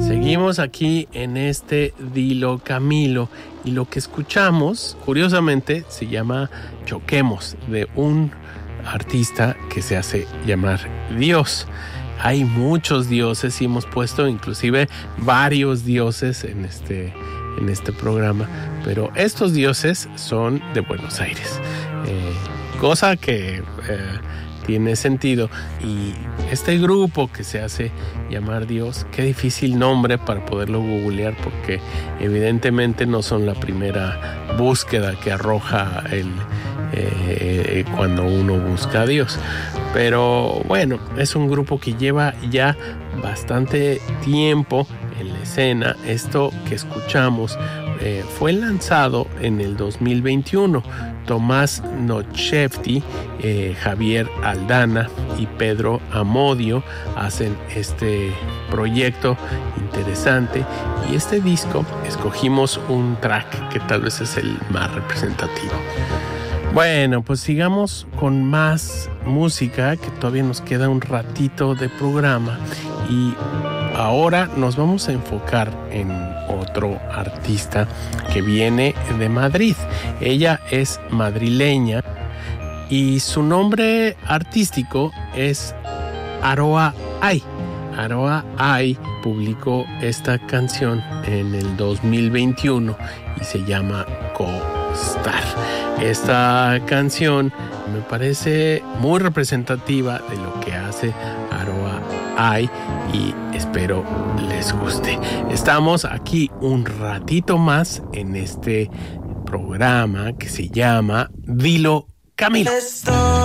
Seguimos aquí en este Dilo Camilo y lo que escuchamos, curiosamente, se llama Choquemos, de un artista que se hace llamar Dios. Hay muchos dioses y hemos puesto inclusive varios dioses en este programa, pero estos dioses son de Buenos Aires, cosa que tiene sentido. Y este grupo que se hace llamar Dios, qué difícil nombre para poderlo googlear, porque evidentemente no son la primera búsqueda que arroja cuando uno busca a Dios. Pero bueno, es un grupo que lleva ya bastante tiempo en la escena. Esto que escuchamos fue lanzado en el 2021. Tomás Notchevsky, Javier Aldana y Pedro Amodio hacen este proyecto interesante, y este disco escogimos un track que tal vez es el más representativo. Bueno, pues sigamos con más música, que todavía nos queda un ratito de programa, y ahora nos vamos a enfocar en otro artista que viene de Madrid. Ella es madrileña y su nombre artístico es Aroa Ay. Aroa Ay publicó esta canción en el 2021 y se llama Co-Star. Esta canción me parece muy representativa de lo que hace Aroa Ay y espero les guste. Estamos aquí un ratito más en este programa que se llama Dilo Camilo.